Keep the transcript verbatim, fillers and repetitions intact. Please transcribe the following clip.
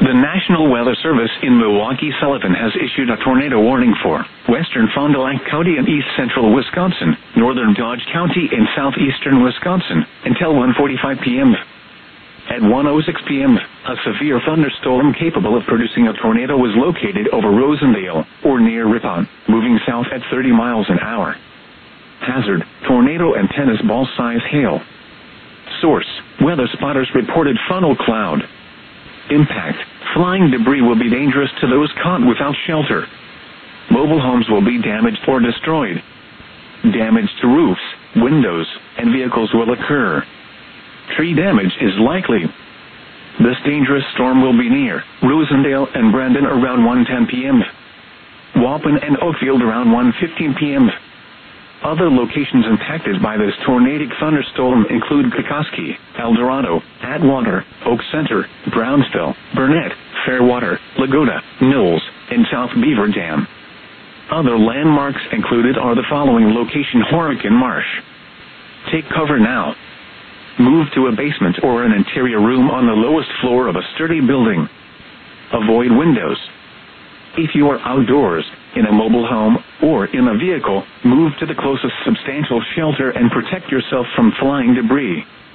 The National Weather Service in Milwaukee-Sullivan has issued a tornado warning for western Fond du Lac County and east central Wisconsin, northern Dodge County and southeastern Wisconsin, until one forty-five p m At one oh six p m, a severe thunderstorm capable of producing a tornado was located over Rosendale, or near Ripon, moving south at thirty miles an hour. Hazard, tornado and tennis ball size hail. Source, weather spotters reported funnel cloud. Impact, flying debris will be dangerous to those caught without shelter. Mobile homes will be damaged or destroyed. Damage to roofs, windows, and vehicles will occur. Tree damage is likely. This dangerous storm will be near Rosendale and Brandon around one ten p m Waupun and Oakfield around one fifteen p m Other locations impacted by this tornadic thunderstorm include Kokoski, Eldorado, Atwater, Oak Center, Brownsville, Burnett, Fairwater, Lagoda, Knowles, and South Beaver Dam. Other landmarks included are the following location: Horicon Marsh. Take cover now. Move to a basement or an interior room on the lowest floor of a sturdy building. Avoid windows. If you are outdoors, in a mobile home, or in a vehicle, move to the closest substantial shelter and protect yourself from flying debris.